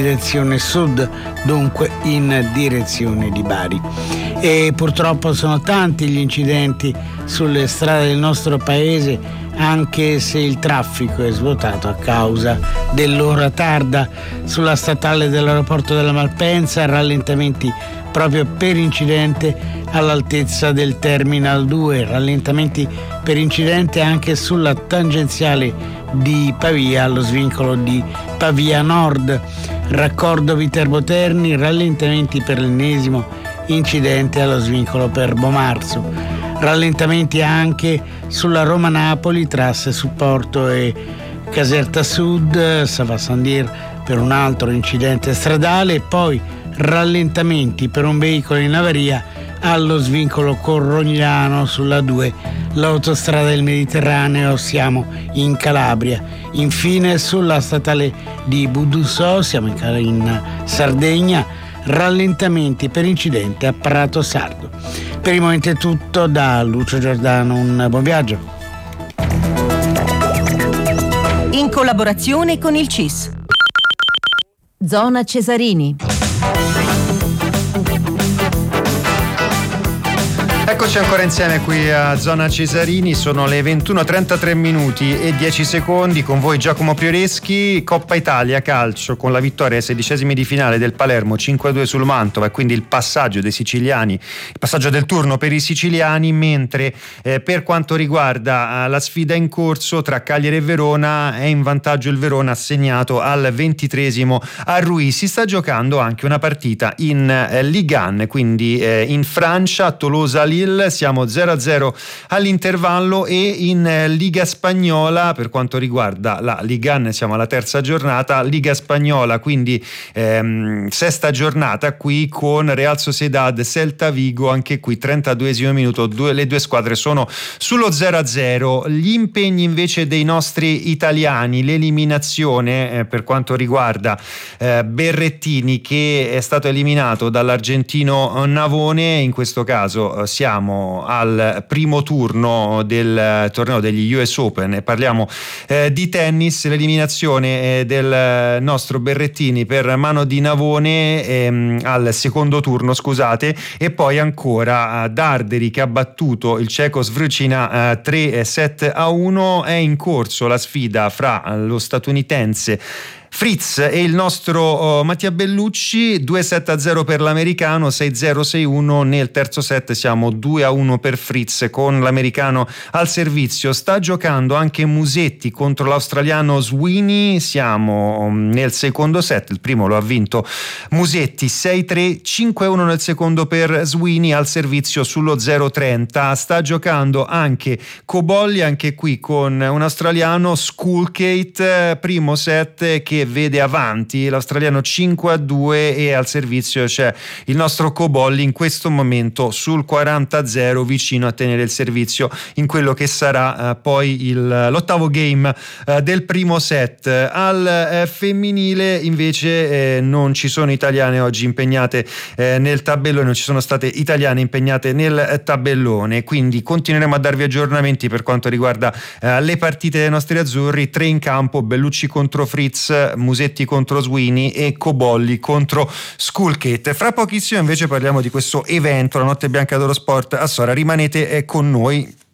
direzione sud, dunque in direzione di Bari. E purtroppo sono tanti gli incidenti sulle strade del nostro paese, anche se il traffico è svuotato a causa dell'ora tarda. Sulla statale dell'aeroporto della Malpensa, rallentamenti proprio per incidente all'altezza del Terminal 2, rallentamenti per incidente anche sulla tangenziale di Pavia allo svincolo di Pavia Nord. Raccordo Viterbo Terni, rallentamenti per l'ennesimo incidente allo svincolo per Bomarzo. Rallentamenti anche sulla Roma-Napoli tra Asse Supporto e Caserta Sud, Sava Sandir per un altro incidente stradale, e poi rallentamenti per un veicolo in avaria allo svincolo Corrogliano sulla 2, l'autostrada del Mediterraneo, siamo in Calabria. Infine sulla statale di Buduso, siamo in Sardegna, rallentamenti per incidente a Prato Sardo. Per il momento è tutto, da Lucio Giordano un buon viaggio. In collaborazione con il CIS. Zona Cesarini. Eccoci ancora insieme qui a Zona Cesarini, sono le 21:33 minuti e 10 secondi, con voi Giacomo Prioreschi. Coppa Italia calcio, con la vittoria ai 16esimi di finale del Palermo 5-2 sul Mantova, e quindi il passaggio dei siciliani, il passaggio del turno per i siciliani, mentre per quanto riguarda la sfida in corso tra Cagliari e Verona, è in vantaggio il Verona, assegnato al 23esimo a Ruy. Si sta giocando anche una partita in Ligue 1, quindi in Francia, a Tolosa-Lille, siamo 0-0 all'intervallo, e in Liga Spagnola, per quanto riguarda la Ligue 1, siamo alla terza giornata, Liga Spagnola quindi sesta giornata qui, con Real Sociedad Celta Vigo, anche qui 32esimo minuto, le due squadre sono sullo 0-0. Gli impegni invece dei nostri italiani, l'eliminazione per quanto riguarda Berrettini, che è stato eliminato dall'argentino Navone. In questo caso siamo al primo turno del torneo degli US Open e parliamo di tennis. L'eliminazione del nostro Berrettini per mano di Navone al secondo turno, scusate, e poi ancora Darderi che ha battuto il ceco Svrucina 3-7-1. È in corso la sfida fra lo statunitense Fritz e il nostro Mattia Bellucci, 2-7-0 per l'americano, 6-0, 6-1. Nel terzo set siamo 2-1 per Fritz, con l'americano al servizio. Sta giocando anche Musetti contro l'australiano Sweeney, siamo nel secondo set, il primo lo ha vinto Musetti 6-3, 5-1 nel secondo per Sweeney, al servizio sullo 0-30. Sta giocando anche Cobolli, anche qui con un australiano, Schoolgate, primo set che vede avanti l'australiano 5-2, e al servizio c'è il nostro Cobolli in questo momento sul 40-0, vicino a tenere il servizio in quello che sarà poi l'ottavo game del primo set. Al femminile invece non ci sono italiane oggi impegnate nel tabellone, non ci sono state italiane impegnate nel tabellone, quindi continueremo a darvi aggiornamenti per quanto riguarda le partite dei nostri azzurri. 3 in campo: Bellucci contro Fritz, Musetti contro Sweeney e Cobolli contro Schoolgate. Fra pochissimo invece parliamo di questo evento, la Notte Bianca dello Sport a Sora. Rimanete con noi.